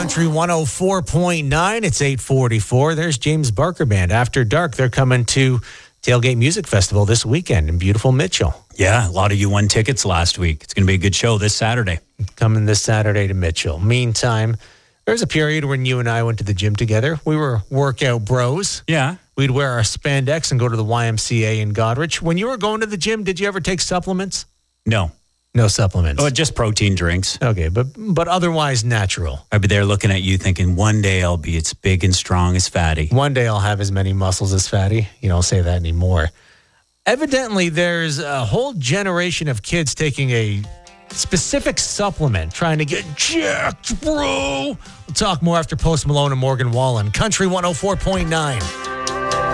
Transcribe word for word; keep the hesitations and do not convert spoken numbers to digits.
Country one oh four point nine. It's eight forty-four. There's James Barker Band. After dark, they're coming to Tailgate Music Festival this weekend in beautiful Mitchell. Yeah, a lot of you won tickets last week. It's going to be a good show this Saturday. Coming this Saturday to Mitchell. Meantime, there's a period when you and I went to the gym together. We were workout bros. Yeah. We'd wear our spandex and go to the Y M C A in Goderich. When you were going to the gym, did you ever take supplements? No. No supplements. Oh, just protein drinks. Okay, but but otherwise natural. I'd be there looking at you thinking, one day I'll be as big and strong as Fatty. One day I'll have as many muscles as Fatty. You don't say that anymore. Evidently, there's a whole generation of kids taking a specific supplement, trying to get jacked, bro. We'll talk more after Post Malone and Morgan Wallen. Country one oh four point nine.